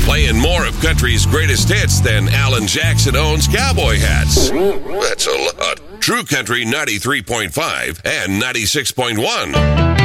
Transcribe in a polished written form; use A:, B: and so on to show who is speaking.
A: Playing more of country's greatest hits than Alan Jackson owns cowboy hats. That's a lot. True Country 93.5 and 96.1.